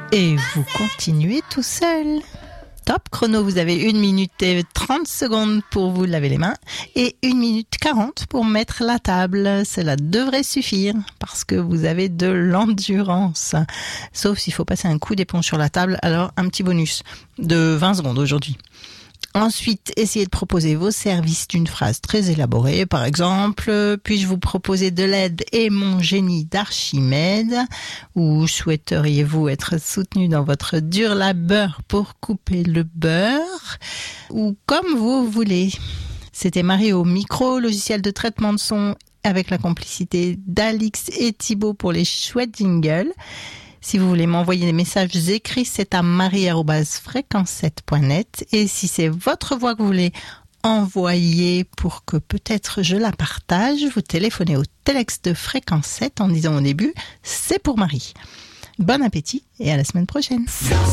Et vous continuez tout seul. Top chrono, vous avez 1 minute et 30 secondes pour vous laver les mains et 1 minute 40 pour mettre la table. Cela devrait suffire parce que vous avez de l'endurance. Sauf s'il faut passer un coup d'éponge sur la table, alors un petit bonus de 20 secondes aujourd'hui. Ensuite, essayez de proposer vos services d'une phrase très élaborée. Par exemple, puis-je vous proposer de l'aide et mon génie d'Archimède? Ou souhaiteriez-vous être soutenu dans votre dur labeur pour couper le beurre? Ou comme vous voulez. C'était Marie au micro, logiciel de traitement de son avec la complicité d'Alix et Thibaut pour les chouettes jingles. Si vous voulez m'envoyer des messages écrits, c'est à marie@fréquence7.net. Et si c'est votre voix que vous voulez envoyer pour que peut-être je la partage, vous téléphonez au Telex de Fréquence 7 en disant au début « C'est pour Marie ». Bon appétit et à la semaine prochaine.